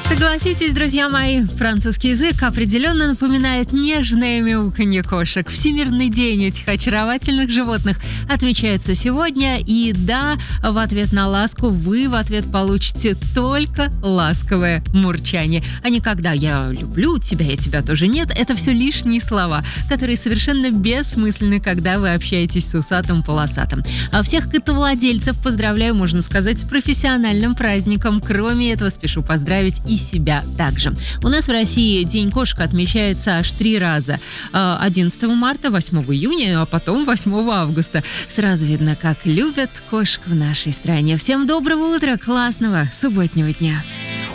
Согласитесь, друзья мои, французский язык определенно напоминает нежное мяуканье кошек. Всемирный день этих очаровательных животных отмечается сегодня. И да, в ответ на ласку вы в ответ получите только ласковое мурчание. А не когда «я люблю тебя, я тебя тоже нет». Это все лишние слова, которые совершенно бессмысленны, когда вы общаетесь с усатым-полосатым. А всех котовладельцев поздравляю, можно сказать, с профессиональным праздником. Кроме этого, спешу поздравить и себя также. У нас в России День кошек отмечается аж 3 раза. 11 марта, 8 июня, а потом 8 августа. Сразу видно, как любят кошек в нашей стране. Всем доброго утра, классного субботнего дня!